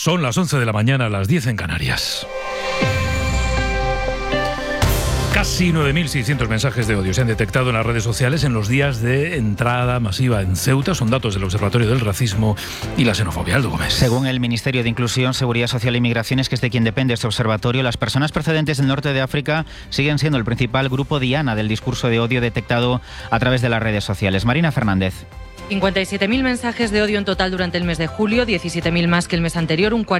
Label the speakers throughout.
Speaker 1: Son las 11 de la mañana, las 10 en Canarias. Casi 9.600 mensajes de odio se han detectado en las redes sociales en los días de entrada masiva en Ceuta. Son datos del Observatorio del Racismo y la Xenofobia. Aldo Gómez.
Speaker 2: Según el Ministerio de Inclusión, Seguridad Social e Inmigraciones, que es de quien depende este observatorio, las personas procedentes del norte de África siguen siendo el principal grupo diana del discurso de odio detectado a través de las redes sociales. Marina Fernández.
Speaker 3: 57.000 mensajes de odio en total durante el mes de julio, 17.000 más que el mes anterior, un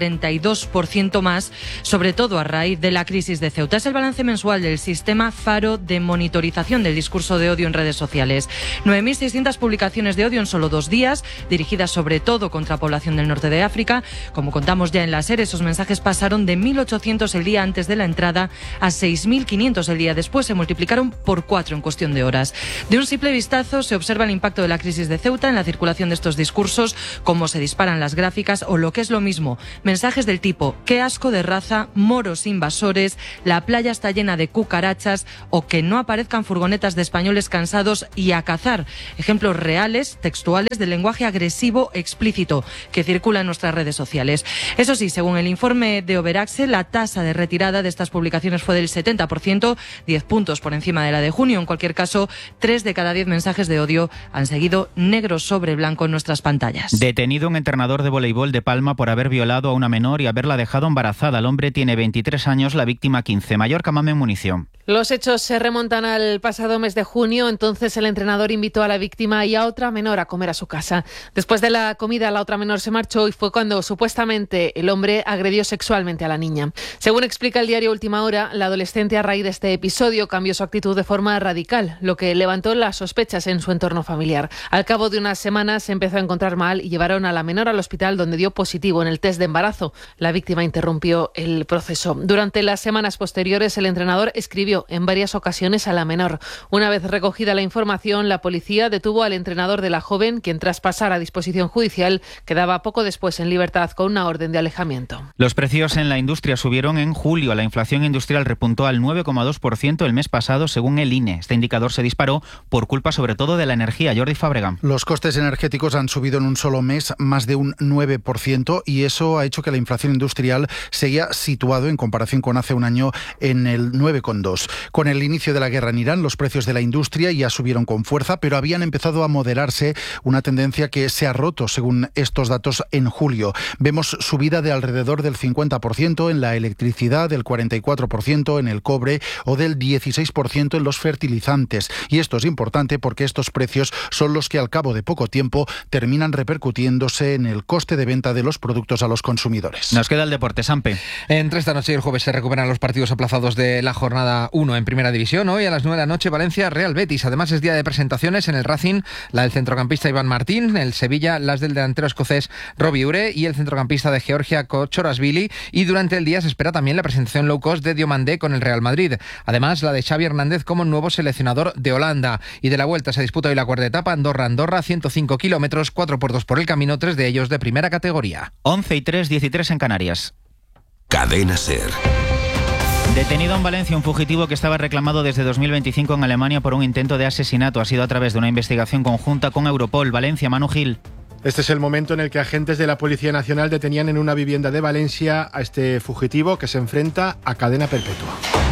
Speaker 3: 42% más, sobre todo a raíz de la crisis de Ceuta. Es el balance mensual del sistema Faro de monitorización del discurso de odio en redes sociales. 9.600 publicaciones de odio en solo 2 días, dirigidas sobre todo contra población del norte de África. Como contamos ya en la SER, esos mensajes pasaron de 1.800 el día antes de la entrada a 6.500 el día después. Se multiplicaron por 4 en cuestión de horas. De un simple vistazo se observa el impacto de la crisis de Ceuta en la circulación de estos discursos, cómo se disparan las gráficas o, lo que es lo mismo, mensajes del tipo "qué asco de raza", "moros invasores", "la playa está llena de cucarachas" o "que no aparezcan furgonetas de españoles cansados y a cazar". Ejemplos reales, textuales, del lenguaje agresivo explícito que circula en nuestras redes sociales. Eso sí, según el informe de Overaxe, la tasa de retirada de estas publicaciones fue del 70%, 10 puntos por encima de la de junio. En cualquier caso, 3 de cada 10 mensajes de odio han seguido negro sobre blanco en nuestras pantallas.
Speaker 2: Detenido un entrenador de voleibol de Palma por haber violado a una menor y haberla dejado embarazada. El hombre tiene 23 años, la víctima 15. Mallorca, Mamen Municio.
Speaker 4: Los hechos se remontan al pasado mes de junio. Entonces el entrenador invitó a la víctima y a otra menor a comer a su casa. Después de la comida, la otra menor se marchó y fue cuando supuestamente el hombre agredió sexualmente a la niña. Según explica el diario Última Hora, la adolescente a raíz de este episodio cambió su actitud de forma radical, lo que levantó las sospechas en su entorno familiar. Al cabo de unas semanas se empezó a encontrar mal y llevaron a la menor al hospital, donde dio positivo en el test de embarazo. La víctima interrumpió el proceso. Durante las semanas posteriores, el entrenador escribió en varias ocasiones a la menor. Una vez recogida la información, la policía detuvo al entrenador de la joven, quien tras pasar a disposición judicial quedaba poco después en libertad con una orden de alejamiento.
Speaker 2: Los precios en la industria subieron en julio. La inflación industrial repuntó al 9,2% el mes pasado, según el INE. Este indicador se disparó por culpa sobre todo de la energía. Jordi Fábrega.
Speaker 5: Los costes energéticos han subido en un solo mes más de un 9% y eso ha hecho que la inflación industrial se haya situado en comparación con hace un año en el 9,2%. Con el inicio de la guerra en Irán, los precios de la industria ya subieron con fuerza, pero habían empezado a moderarse, una tendencia que se ha roto según estos datos en julio. Vemos subida de alrededor del 50% en la electricidad, del 44% en el cobre o del 16% en los fertilizantes. Y esto es importante porque estos precios son los que al cabo de poco tiempo terminan repercutiéndose en el coste de venta de los productos a los consumidores.
Speaker 2: Nos queda el deporte, Sampe.
Speaker 6: Entre esta noche y el jueves se recuperan los partidos aplazados de la jornada 1 en Primera División. Hoy a las 9 de la noche Valencia Real Betis. Además es día de presentaciones en el Racing, la del centrocampista Iván Martín, el Sevilla las del delantero escocés Robbie Ure y el centrocampista de Georgia Kochorashvili, y durante el día se espera también la presentación low cost de Diomandé con el Real Madrid. Además la de Xavi Hernández como nuevo seleccionador de Holanda. Y de la Vuelta se disputa hoy la cuarta etapa, Andorra, 105 kilómetros, 4 puertos por el camino, 3 de ellos de primera categoría.
Speaker 2: 11:03, 13 en Canarias.
Speaker 7: Cadena SER.
Speaker 2: Detenido en Valencia un fugitivo que estaba reclamado desde 2025 en Alemania por un intento de asesinato. Ha sido a través de una investigación conjunta con Europol. Valencia, Manu Gil.
Speaker 8: Este es el momento en el que agentes de la Policía Nacional detenían en una vivienda de Valencia a este fugitivo que se enfrenta a cadena perpetua.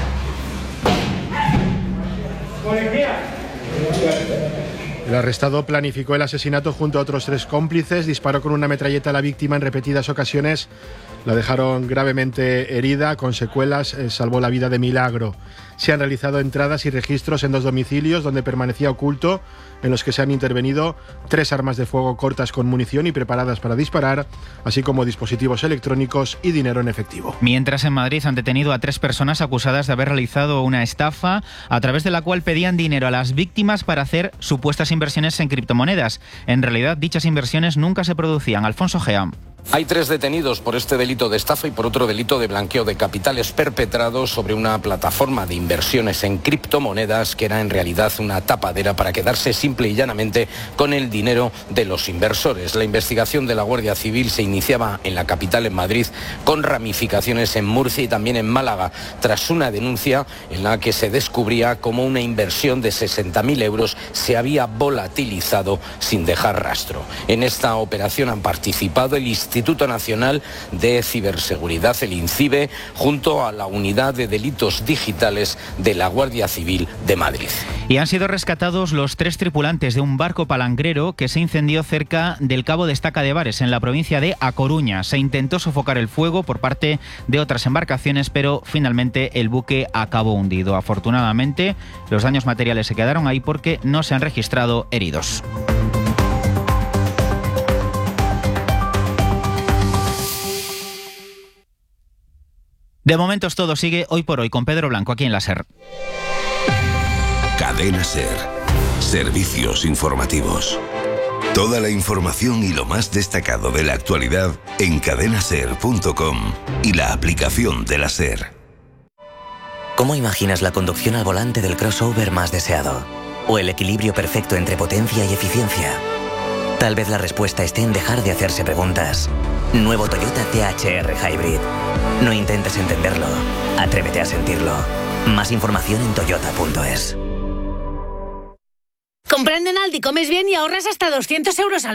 Speaker 8: El arrestado planificó el asesinato junto a otros 3 cómplices, disparó con una metralleta a la víctima en repetidas ocasiones, la dejaron gravemente herida, con secuelas, salvó la vida de milagro. Se han realizado entradas y registros en 2 domicilios donde permanecía oculto, en los que se han intervenido 3 armas de fuego cortas con munición y preparadas para disparar, así como dispositivos electrónicos y dinero en efectivo.
Speaker 2: Mientras en Madrid han detenido a 3 personas acusadas de haber realizado una estafa a través de la cual pedían dinero a las víctimas para hacer supuestas inversiones en criptomonedas. En realidad, dichas inversiones nunca se producían. Alfonso Gea.
Speaker 9: Hay 3 detenidos por este delito de estafa y por otro delito de blanqueo de capitales perpetrados sobre una plataforma de inversiones en criptomonedas que era en realidad una tapadera para quedarse simple y llanamente con el dinero de los inversores. La investigación de la Guardia Civil se iniciaba en la capital, en Madrid, con ramificaciones en Murcia y también en Málaga, tras una denuncia en la que se descubría cómo una inversión de 60.000 euros se había volatilizado sin dejar rastro. En esta operación han participado el Instituto Nacional de Ciberseguridad, el INCIBE, junto a la Unidad de Delitos Digitales de la Guardia Civil de Madrid.
Speaker 2: Y han sido rescatados los 3 tripulantes de un barco palangrero que se incendió cerca del Cabo de Estaca de Bares, en la provincia de A Coruña. Se intentó sofocar el fuego por parte de otras embarcaciones, pero finalmente el buque acabó hundido. Afortunadamente, los daños materiales se quedaron ahí porque no se han registrado heridos. De momento es todo. Sigue Hoy por Hoy con Pedro Blanco aquí en la SER.
Speaker 7: Cadena SER. Servicios informativos. Toda la información y lo más destacado de la actualidad en cadenaser.com y la aplicación de la SER.
Speaker 10: ¿Cómo imaginas la conducción al volante del crossover más deseado? ¿O el equilibrio perfecto entre potencia y eficiencia? Tal vez la respuesta esté en dejar de hacerse preguntas. Nuevo Toyota THR Hybrid. No intentes entenderlo. Atrévete a sentirlo. Más información en toyota.es.
Speaker 11: Comprando en Aldi comes bien y ahorras hasta 200 euros al